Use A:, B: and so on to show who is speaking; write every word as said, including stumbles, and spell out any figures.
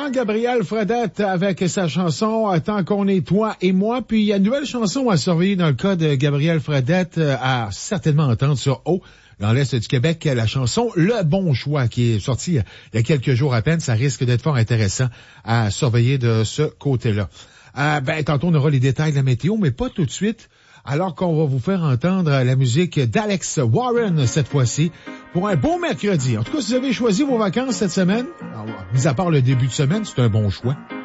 A: l'instant, Gabriel Fredette avec sa chanson « Tant qu'on est toi et moi ». Puis il y a une nouvelle chanson à surveiller dans le cas de Gabriel Fredette à certainement entendre sur O. Dans l'Est du Québec, la chanson Le Bon Choix qui est sortie il y a quelques jours à peine. Ça risque d'être fort intéressant à surveiller de ce côté-là. Euh, ben, tantôt, on aura les détails de la météo, mais pas tout de suite. Alors qu'on va vous faire entendre la musique d'Alex Warren cette fois-ci pour un beau mercredi. En tout cas, si vous avez choisi vos vacances cette semaine, alors, mis à part le début de semaine, c'est un bon choix.